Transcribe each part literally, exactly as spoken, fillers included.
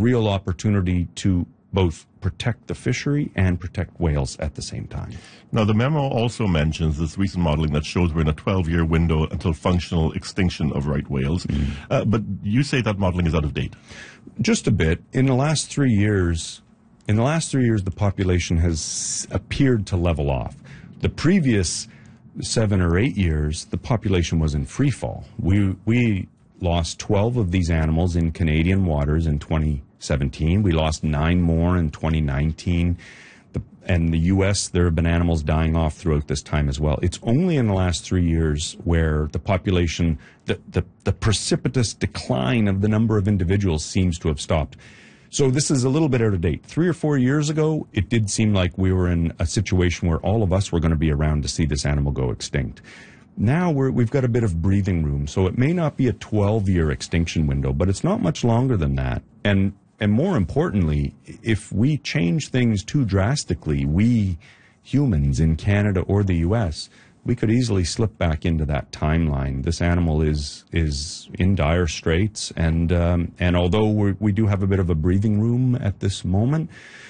real opportunity to both protect the fishery and protect whales at the same time. Now, the memo also mentions this recent modeling that shows we're in a twelve-year window until functional extinction of right whales. Mm. Uh, but you say that modeling is out of date. Just a bit. In the last three years, in the last three years, the population has appeared to level off. The previous seven or eight years, the population was in free fall. We we lost twelve of these animals in Canadian waters in twenty seventeen. We lost nine more in twenty nineteen. The, and the U S, there have been animals dying off throughout this time as well. It's only in the last three years where the population, the, the, the precipitous decline of the number of individuals seems to have stopped. So this is a little bit out of date. Three or four years ago, it did seem like we were in a situation where all of us were going to be around to see this animal go extinct. Now we're, we've got a bit of breathing room, so it may not be a twelve-year extinction window, but it's not much longer than that. And and more importantly, if we change things too drastically, we humans in Canada or the U S, we could easily slip back into that timeline. This animal is is in dire straits, and um, and although we're, we do have a bit of a breathing room at this moment,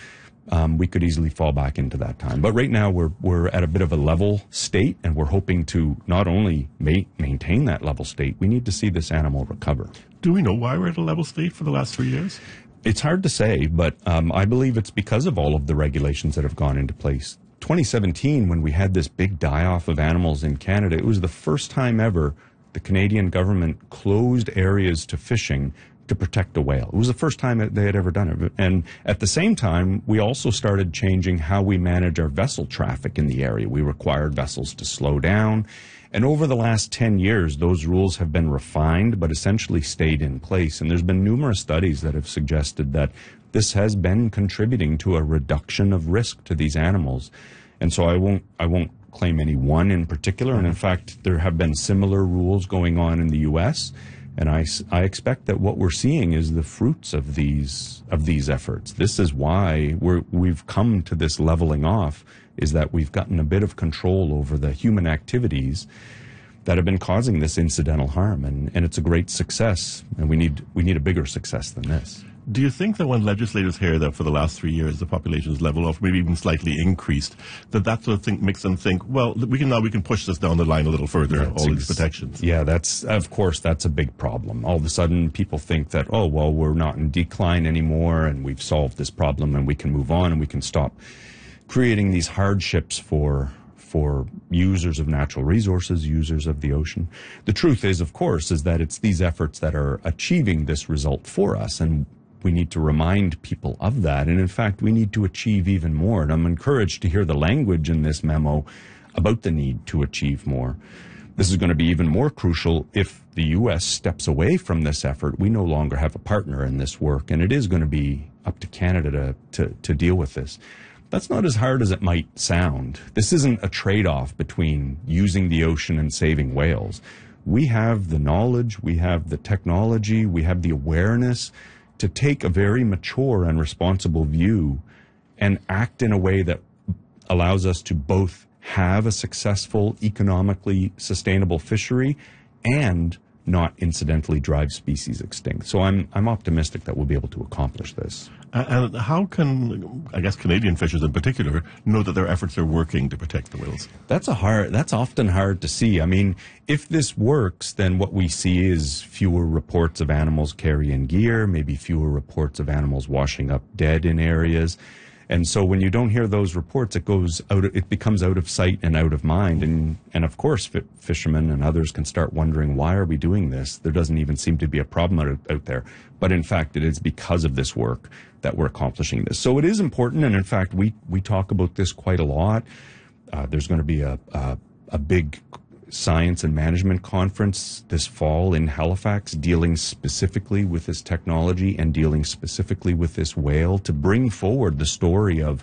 Um, we could easily fall back into that time. But right now we're we're at a bit of a level state, and we're hoping to not only ma maintain that level state, we need to see this animal recover. Do we know why we're at a level state for the last three years? It's hard to say, but um, I believe it's because of all of the regulations that have gone into place. twenty seventeen, when we had this big die-off of animals in Canada, it was the first time ever the Canadian government closed areas to fishing to protect a whale. It was the first time that they had ever done it. And at the same time, we also started changing how we manage our vessel traffic in the area. We required vessels to slow down. And over the last ten years, those rules have been refined, but essentially stayed in place. And there's been numerous studies that have suggested that this has been contributing to a reduction of risk to these animals. And so I won't, I won't claim any one in particular. And in fact, there have been similar rules going on in the U S, and I, I expect that what we're seeing is the fruits of these of these efforts. This is why we're, we've come to this leveling off, is that we've gotten a bit of control over the human activities that have been causing this incidental harm, and, and it's a great success, and we need we need a bigger success than this. Do you think that when legislators hear that for the last three years the population has leveled off, maybe even slightly increased, that that sort of thing makes them think, well, we can now we can push this down the line a little further, that's all these protections? Yeah, that's of course that's a big problem. All of a sudden, people think that, oh well, we're not in decline anymore, and we've solved this problem, and we can move on, and we can stop creating these hardships for for users of natural resources, users of the ocean. The truth is, of course, is that it's these efforts that are achieving this result for us, and we need to remind people of that. And in fact, we need to achieve even more. And I'm encouraged to hear the language in this memo about the need to achieve more. This is going to be even more crucial if the U S steps away from this effort. We no longer have a partner in this work, and it is going to be up to Canada to, to, to deal with this. That's not as hard as it might sound. This isn't a trade-off between using the ocean and saving whales. We have the knowledge, we have the technology, we have the awareness to take a very mature and responsible view and act in a way that allows us to both have a successful, economically sustainable fishery and not incidentally drive species extinct. So I'm, I'm optimistic that we'll be able to accomplish this. And how can, I guess, Canadian fishers in particular know that their efforts are working to protect the whales? That's a hard, that's often hard to see. I mean, if this works, then what we see is fewer reports of animals carrying gear, maybe fewer reports of animals washing up dead in areas. And so when you don't hear those reports, it goes out, it becomes out of sight and out of mind. And, and of course, fishermen and others can start wondering, why are we doing this? There doesn't even seem to be a problem out, out there. But in fact, it is because of this work that we're accomplishing this. So it is important. And in fact, we, we talk about this quite a lot. Uh, there's going to be a, a, a big science and management conference this fall in Halifax dealing specifically with this technology and dealing specifically with this whale to bring forward the story of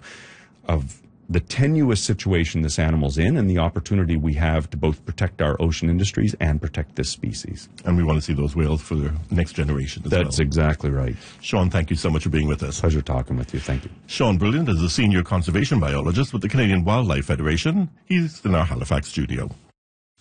of the tenuous situation this animal's in and the opportunity we have to both protect our ocean industries and protect this species. And we want to see those whales for the next generation as That's well. exactly right. Sean, thank you so much for being with us. Pleasure talking with you. Thank you. Sean Brilliant is a senior conservation biologist with the Canadian Wildlife Federation. He's in our Halifax studio.